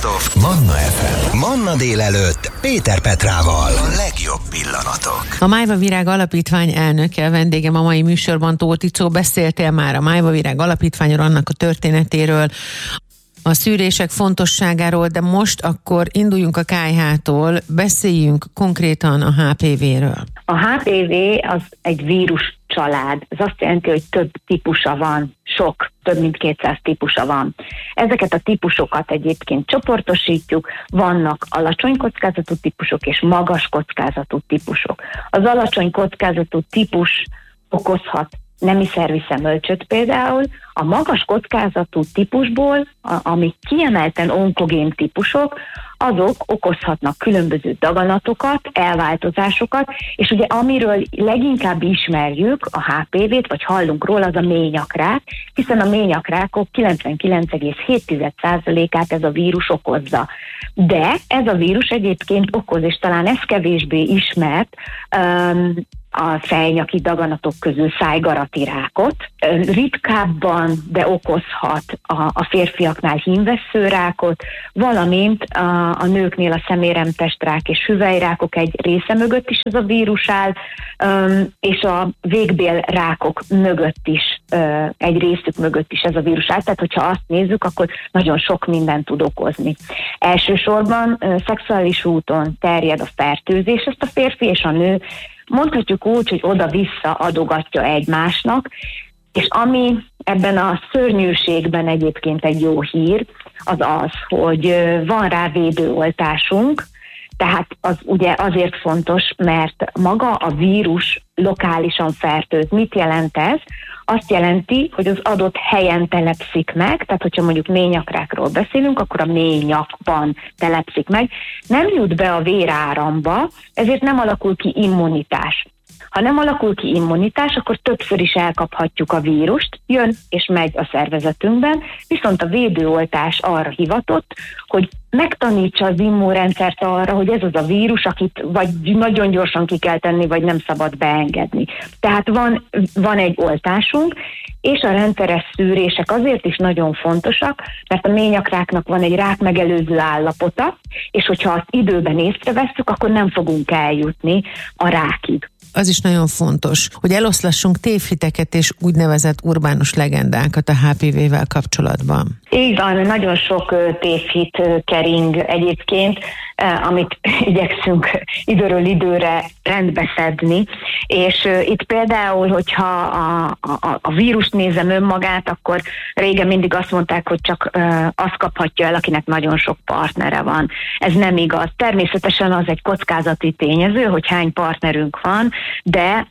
Best of Manna FM. Manna délelőtt Péter Petrával. A legjobb pillanatok. A Májva Virág Alapítvány elnöke, vendégem a mai műsorban, Tóth Icó. Beszéltél már a Májva Virág Alapítványról, annak a történetéről, a szűrések fontosságáról, de most akkor induljunk a KH-tól, beszéljünk konkrétan a HPV-ről. A HPV az egy vírus család. Ez azt jelenti, hogy több típusa van, több mint 200 típusa van. Ezeket a típusokat egyébként csoportosítjuk, vannak alacsony kockázatú típusok és magas kockázatú típusok. Az alacsony kockázatú típus okozhat nemi szervi szemölcsöt például, a magas kockázatú típusból, amik kiemelten onkogén típusok, azok okozhatnak különböző daganatokat, elváltozásokat, és ugye amiről leginkább ismerjük a HPV-t, vagy hallunk róla, az a ményakrák, hiszen a ményakrákok 99,7%-át ez a vírus okozza. De ez a vírus egyébként okoz, és talán ez kevésbé ismert, a fejnyaki daganatok közül szájgarati rákot. Ritkábban, de okozhat a férfiaknál hímvesszőrákot, valamint a nőknél a szeméremtestrák és hüvelyrákok egy része mögött is ez a vírus áll, és a végbélrákok mögött is, egy részük mögött is ez a vírus áll. Tehát, hogyha azt nézzük, akkor nagyon sok mindent tud okozni. Elsősorban szexuális úton terjed a fertőzés, ezt a férfi és a nő mondhatjuk úgy, hogy oda-vissza adogatja egymásnak, és ami ebben a szörnyűségben egyébként egy jó hír, az az, hogy van rá védőoltásunk, tehát az ugye azért fontos, mert maga a vírus lokálisan fertőz. Mit jelent ez? Azt jelenti, hogy az adott helyen telepszik meg, tehát hogyha mondjuk ményakrákról beszélünk, akkor a ményakban telepszik meg, nem jut be a véráramba, ezért nem alakul ki immunitás. Ha nem alakul ki immunitás, akkor többször is elkaphatjuk a vírust, jön és megy a szervezetünkben, viszont a védőoltás arra hivatott, hogy megtanítsa az immunrendszert arra, hogy ez az a vírus, akit vagy nagyon gyorsan ki kell tenni, vagy nem szabad beengedni. Tehát van egy oltásunk, és a rendszeres szűrések azért is nagyon fontosak, mert a ményakráknak van egy rákmegelőző állapota, és hogyha azt időben észrevesszük, akkor nem fogunk eljutni a rákig. Az is nagyon fontos, hogy eloszlassunk tévhiteket és úgynevezett urbánus legendákat a HPV-vel kapcsolatban. Így van, nagyon sok tévhit kering egyébként, amit igyekszünk időről időre rendbe szedni, és itt például, hogyha a vírust nézem önmagát, akkor régen mindig azt mondták, hogy csak azt kaphatja el, akinek nagyon sok partnere van. Ez nem igaz. Természetesen az egy kockázati tényező, hogy hány partnerünk van, de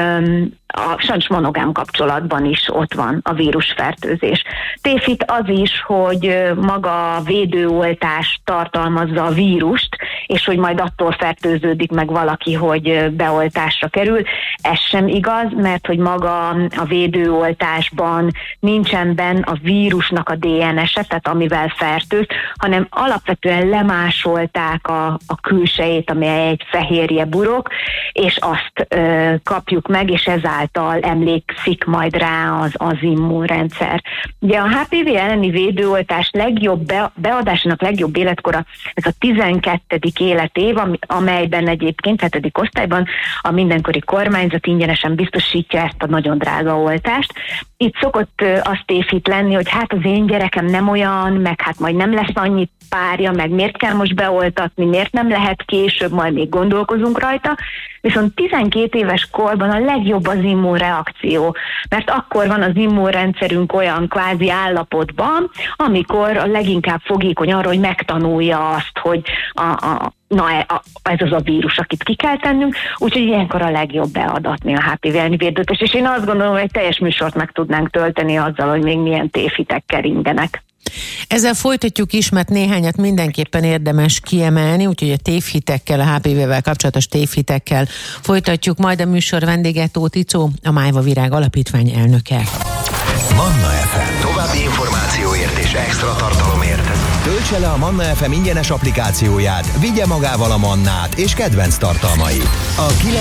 sajnos monogám kapcsolatban is ott van a vírusfertőzés. Tévhit az is, hogy maga a védőoltás tartalmazza a vírust, és hogy majd attól fertőződik meg valaki, hogy beoltásra kerül. Ez sem igaz, mert hogy maga a védőoltásban nincsen benne a vírusnak a DNS-e, tehát amivel fertőz, hanem alapvetően lemásolták a külsejét, amely egy fehérje burok, és azt kapjuk meg, és ezáltal emlékszik majd rá az immunrendszer. Ugye a HPV elleni védőoltás legjobb beadásának legjobb életkora ez a 12. életév, amelyben egyébként 7. osztályban a mindenkori kormányzat ingyenesen biztosítja ezt a nagyon drága oltást. Itt szokott az tévhit lenni, hogy hát az én gyerekem nem olyan, meg hát majd nem lesz annyi párja, meg miért kell most beoltatni, miért nem lehet később, majd még gondolkozunk rajta. Viszont 12 éves korban a legjobb az immunreakció, mert akkor van az immunrendszerünk olyan kvázi állapotban, amikor a leginkább fogékony arra, hogy megtanulja azt, hogy ez az a vírus, akit ki kell tennünk, úgyhogy ilyenkor a legjobb beadatni a HPV elleni védőoltást, és én azt gondolom, hogy egy teljes műsort meg tudnánk tölteni azzal, hogy még milyen tévhitek keringenek. Ezzel folytatjuk is, mert néhányat mindenképpen érdemes kiemelni, úgyhogy a tévhitekkel, a HPV-vel kapcsolatos tévhitekkel folytatjuk. Majd a műsor vendége Tóth Icó, a Májva Virág Alapítvány elnöke. Manna FM. További információért és extra tartalomért töltse le a Manna FM ingyenes applikációját, vigye magával a mannát és kedvenc tartalmait. A